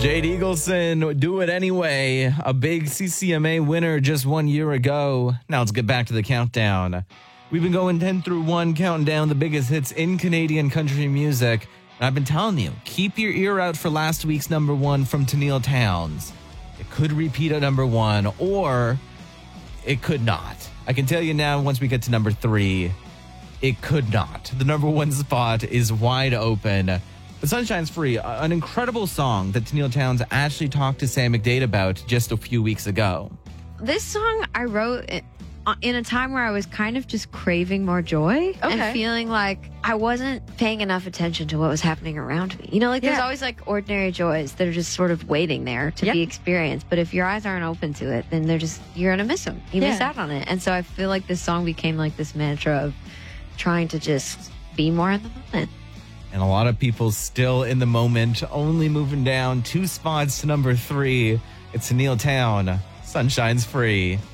Jade Eagleson, Do It Anyway, a big CCMA winner just 1 year ago. Now let's get back to the countdown. We've been going 10 through 1, counting down the biggest hits in Canadian country music. And I've been telling you, keep your ear out for last week's number one from Tenille Townes. It could repeat at number one, or it could not. I can tell you now, once we get to number 3, it could not. The number one spot is wide open. But Sunshine's Free, an incredible song that Tenille Townes actually talked to Sam McDade about just a few weeks ago. This song I wrote in a time where I was kind of just craving more joy and feeling like I wasn't paying enough attention to what was happening around me. You know, like there's always like ordinary joys that are just sort of waiting there to be experienced. But if your eyes aren't open to it, then you're going to miss them. You miss out on it. And so I feel like this song became like this mantra of trying to just be more in the moment. And a lot of people still in the moment, only moving down 2 spots to number 3. It's Tenille Townes, Sunshine's Free.